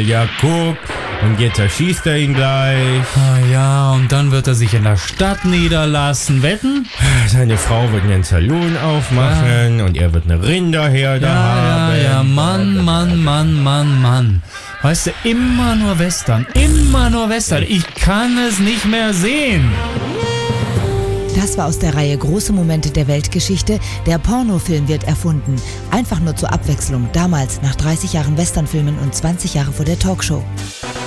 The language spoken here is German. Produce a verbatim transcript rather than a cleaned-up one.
ja guck, und jetzt erschießt er ihn gleich. Ah ja, und dann wird er sich in der Stadt niederlassen. Wetten? Seine Frau wird einen Saloon aufmachen ja. und er wird eine Rinderherde ja, haben. Ja, ja, Mann, Mann, Mann, Mann, Mann. Weißt du, immer nur Western, immer nur Western. Ich kann es nicht mehr sehen. Das war aus der Reihe Große Momente der Weltgeschichte. Der Pornofilm wird erfunden. Einfach nur zur Abwechslung. Damals, nach dreißig Jahren Westernfilmen und zwanzig Jahre vor der Talkshow.